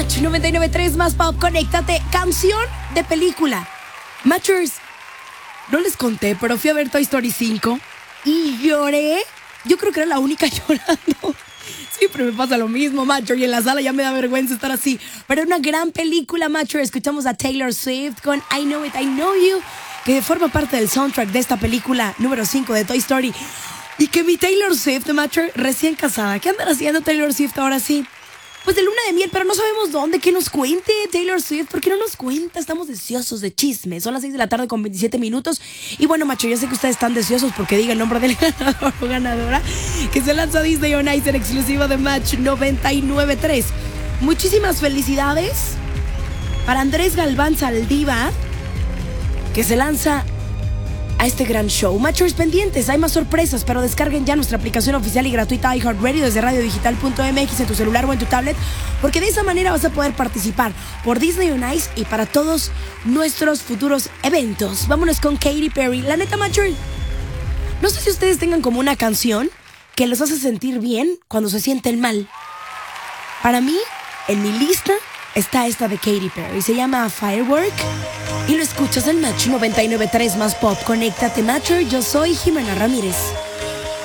Match 99.3 más pop, conéctate. Canción de película. Matchers, no les conté, pero fui a ver Toy Story 5 y lloré. Yo creo que era la única llorando. Siempre me pasa lo mismo, Matcher, y en la sala ya me da vergüenza estar así. Pero una gran película, Matcher. Escuchamos a Taylor Swift con I Know It, I Know You, que forma parte del soundtrack de esta película número 5 de Toy Story. Y que mi Taylor Swift, Matcher, recién casada. ¿Qué andará haciendo Taylor Swift ahora sí? Pues de luna de miel, pero no sabemos dónde. Que nos cuente Taylor Swift. ¿Por qué no nos cuenta? Estamos deseosos de chisme. Son las 6 de la tarde con 27 minutos. Y bueno, macho, yo sé que ustedes están deseosos porque diga el nombre del ganador o ganadora que se lanza Disney on Ice en exclusiva de Match 99.3. Muchísimas felicidades para Andrés Galván Saldívar, que se lanza a este gran show. Matchers pendientes, hay más sorpresas, pero descarguen ya nuestra aplicación oficial y gratuita iHeartRadio desde radiodigital.mx en tu celular o en tu tablet, porque de esa manera vas a poder participar por Disney on Ice y para todos nuestros futuros eventos. Vámonos con Katy Perry. La neta, Matcher, no sé si ustedes tengan como una canción que los hace sentir bien cuando se sienten mal. Para mí, en mi lista está esta de Katy Perry. Se llama Firework y lo escuchas en Match 99.3 más pop. Conéctate, Matcher. Yo soy Jimena Ramírez.